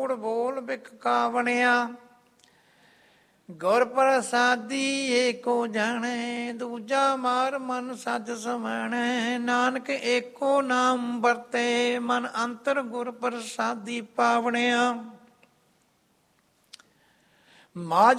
ਕੂੜ ਬੋਲ ਬਿਕ ਕਾਵਣਿਆ। ਗੁਰ ਪ੍ਰਸਾਦੀ ਏਕੋ ਜਾਣੈ, ਦੂਜਾ ਮਾਰ ਮਨ ਸੱਚ ਸਮਾਣੈ। ਨਾਨਕ ਏਕੋ ਨਾਮ ਵਰਤੈ, ਮਨ ਅੰਤਰ ਗੁਰ ਪ੍ਰਸਾਦੀ ਪਾਵਣਿਆ। ਮਾਝ